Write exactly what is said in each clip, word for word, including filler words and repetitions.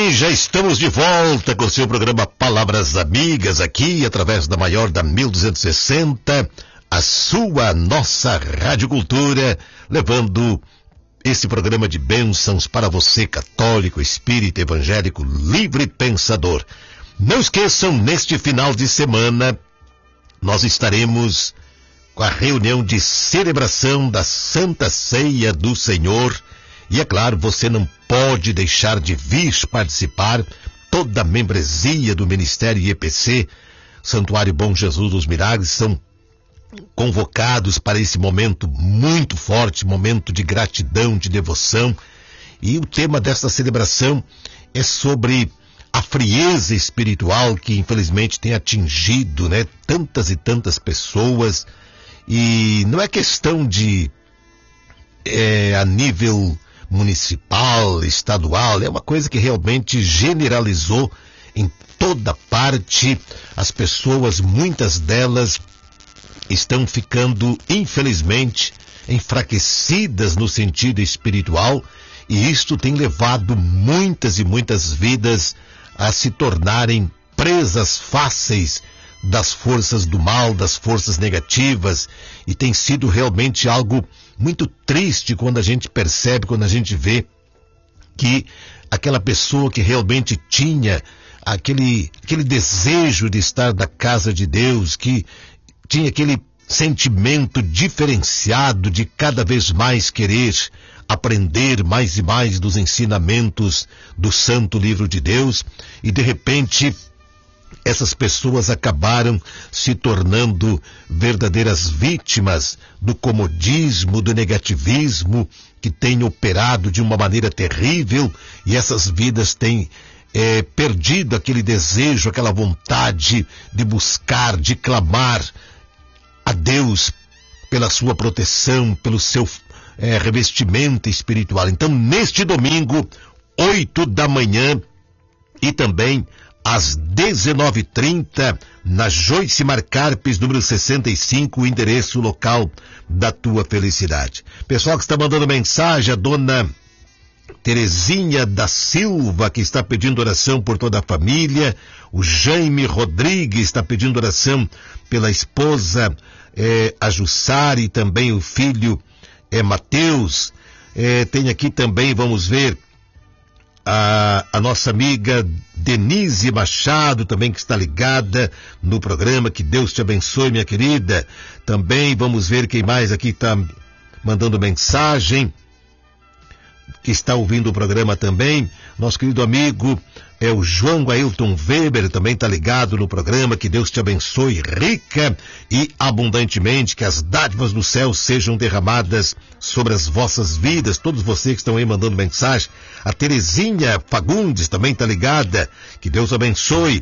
bem, já estamos de volta com o seu programa Palavras Amigas, aqui através da maior da mil duzentos e sessenta, a sua, nossa Rádio Cultura, levando esse programa de bênçãos para você, católico, espírita, evangélico, livre pensador. Não esqueçam, neste final de semana, nós estaremos com a reunião de celebração da Santa Ceia do Senhor. E é claro, você não pode deixar de vir participar. Toda a membresia do Ministério I E P C, Santuário Bom Jesus dos Milagres, são convocados para esse momento muito forte, momento de gratidão, de devoção. E o tema desta celebração é sobre a frieza espiritual que infelizmente tem atingido, né, tantas e tantas pessoas. E não é questão de é, a nível municipal, estadual, é uma coisa que realmente generalizou em toda parte. As pessoas, muitas delas, estão ficando, infelizmente, enfraquecidas no sentido espiritual, e isto tem levado muitas e muitas vidas a se tornarem presas fáceis das forças do mal, das forças negativas, e tem sido realmente algo muito triste quando a gente percebe, quando a gente vê que aquela pessoa que realmente tinha aquele, aquele desejo de estar na casa de Deus, que tinha aquele sentimento diferenciado de cada vez mais querer aprender mais e mais dos ensinamentos do Santo Livro de Deus, e de repente essas pessoas acabaram se tornando verdadeiras vítimas do comodismo, do negativismo, que tem operado de uma maneira terrível, e essas vidas têm é, perdido aquele desejo, aquela vontade de buscar, de clamar a Deus pela sua proteção, pelo seu é, revestimento espiritual. Então, neste domingo, oito da manhã, e também às dezenove e trinta, na Joyce Marcarpes, número sessenta e cinco, o endereço local da tua felicidade. Pessoal que está mandando mensagem, a dona Terezinha da Silva, que está pedindo oração por toda a família. O Jaime Rodrigues está pedindo oração pela esposa, eh, a Jussara, e também o filho, eh, Mateus. Eh, tem aqui também, vamos ver, A, a nossa amiga Denise Machado, também, que está ligada no programa. Que Deus te abençoe, minha querida. Também vamos ver quem mais aqui está mandando mensagem, que está ouvindo o programa também. Nosso querido amigo é o João Ailton Weber, também está ligado no programa. Que Deus te abençoe rica e abundantemente, que as dádivas do céu sejam derramadas sobre as vossas vidas. Todos vocês que estão aí mandando mensagem. A Terezinha Fagundes também está ligada. Que Deus abençoe.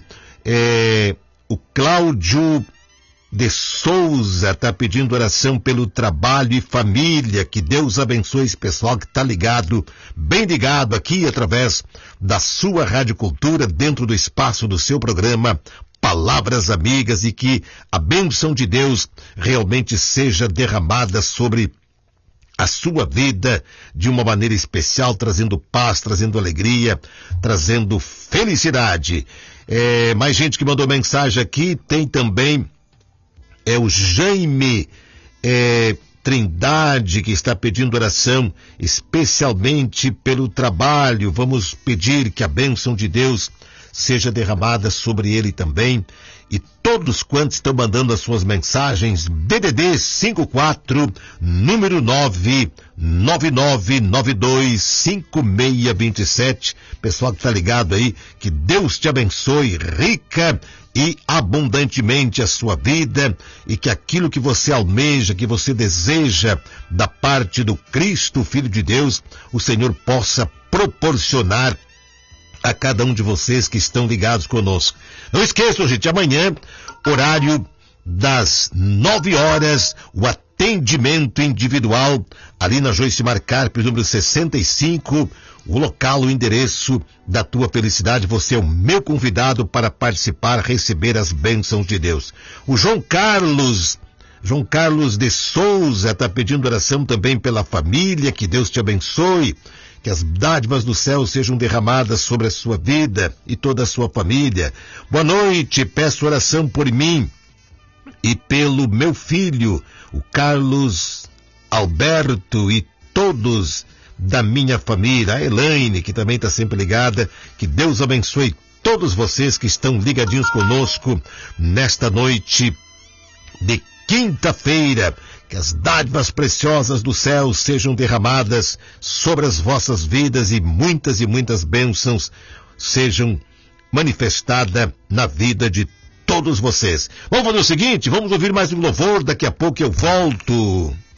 É, o Cláudio de Souza está pedindo oração pelo trabalho e família. Que Deus abençoe esse pessoal que está ligado, bem ligado aqui através da sua Rádio Cultura, dentro do espaço do seu programa Palavras Amigas, e que a bênção de Deus realmente seja derramada sobre a sua vida de uma maneira especial, trazendo paz, trazendo alegria, trazendo felicidade. É, mais gente que mandou mensagem aqui, tem também é o Jaime é, Trindade, que está pedindo oração especialmente pelo trabalho. Vamos pedir que a bênção de Deus seja derramada sobre ele também. E todos quantos estão mandando as suas mensagens, D D D cinquenta e quatro, número nove nove nove nove dois cinco seis dois sete. Pessoal que está ligado aí, que Deus te abençoe rica e abundantemente a sua vida, e que aquilo que você almeja, que você deseja da parte do Cristo, Filho de Deus, o Senhor possa proporcionar a cada um de vocês que estão ligados conosco. Não esqueçam, gente, amanhã, horário das nove horas, o atendimento individual ali na Joyce Marcarpes, número sessenta e cinco, o local, o endereço da tua felicidade. Você é o meu convidado para participar, receber as bênçãos de Deus. O João Carlos, João Carlos de Souza está pedindo oração também pela família. Que Deus te abençoe. que as dádivas do céu sejam derramadas sobre a sua vida e toda a sua família. Boa noite, peço oração por mim e pelo meu filho, o Carlos Alberto, e todos da minha família, a Elaine, que também está sempre ligada. Que Deus abençoe todos vocês que estão ligadinhos conosco nesta noite de quinta-feira. Que as dádivas preciosas do céu sejam derramadas sobre as vossas vidas e muitas e muitas bênçãos sejam manifestadas na vida de todos vocês. Vamos fazer o seguinte, vamos ouvir mais um louvor, daqui a pouco eu volto.